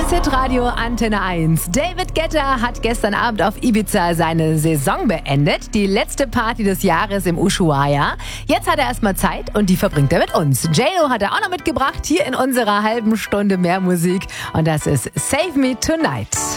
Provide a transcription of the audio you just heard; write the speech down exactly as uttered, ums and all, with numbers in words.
ist Hitradio Antenne eins. David Guetta hat gestern Abend auf Ibiza seine Saison beendet. Die letzte Party des Jahres im Ushuaia. Jetzt hat er erstmal Zeit und die verbringt er mit uns. J-Lo hat er auch noch mitgebracht, hier in unserer halben Stunde mehr Musik. Und das ist Save Me Tonight.